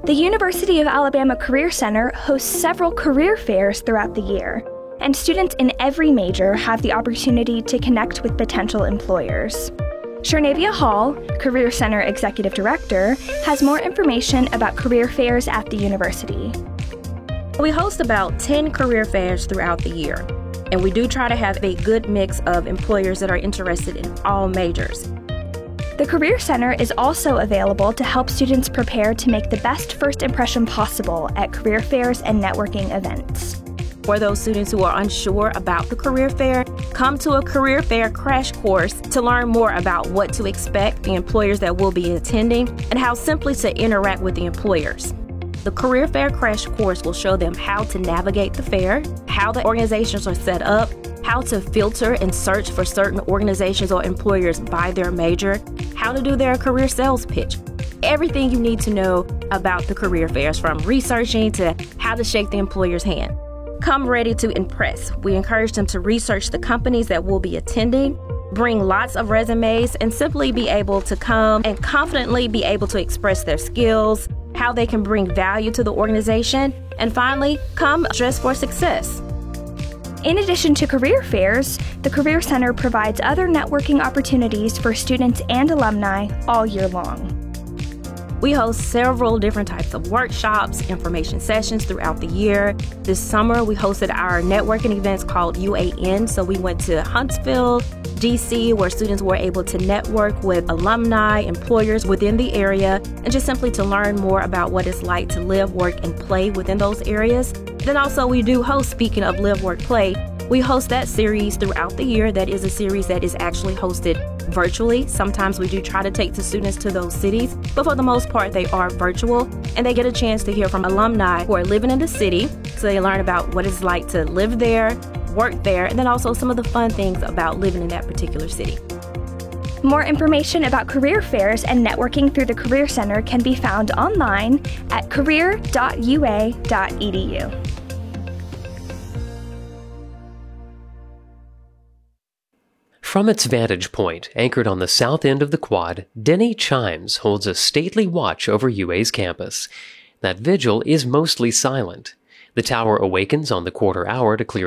The University of Alabama Career Center hosts several career fairs throughout the year, and students in every major have the opportunity to connect with potential employers. Sharnavia Hall, Career Center Executive Director, has more information about career fairs at the university. We host about 10 career fairs throughout the year, and we do try to have a good mix of employers that are interested in all majors. The Career Center is also available to help students prepare to make the best first impression possible at career fairs and networking events. For those students who are unsure about the career fair, come to a career fair crash course to learn more about what to expect, the employers that will be attending, and how simply to interact with the employers. The career fair crash course will show them how to navigate the fair, how the organizations are set up, how to filter and search for certain organizations or employers by their major, how to do their career sales pitch. Everything you need to know about the career fairs, from researching to how to shake the employer's hand. Come ready to impress. We encourage them to research the companies that will be attending, bring lots of resumes, and simply be able to come and confidently be able to express their skills, how they can bring value to the organization, and finally, come dressed for success. In addition to career fairs, the Career Center provides other networking opportunities for students and alumni all year long. We host several different types of workshops, information sessions throughout the year. This summer, we hosted our networking events called UAN. So we went to Huntsville, DC, where students were able to network with alumni, employers within the area, and just simply to learn more about what it's like to live, work, and play within those areas. Then also we do host, speaking of live, work, play, we host that series throughout the year. That is a series that is actually hosted virtually. Sometimes we do try to take the students to those cities, but for the most part, they are virtual, and they get a chance to hear from alumni who are living in the city. So they learn about what it's like to live there, work there, and then also some of the fun things about living in that particular city. More information about career fairs and networking through the Career Center can be found online at career.ua.edu. From its vantage point, anchored on the south end of the quad, Denny Chimes holds a stately watch over UA's campus. That vigil is mostly silent. The tower awakens on the quarter hour to clear